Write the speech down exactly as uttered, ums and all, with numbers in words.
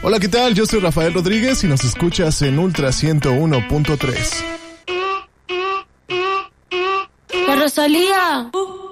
Hola, ¿qué tal? Yo soy Rafael Rodríguez y nos escuchas en Ultra ciento uno punto tres. La Rosalía. Uh.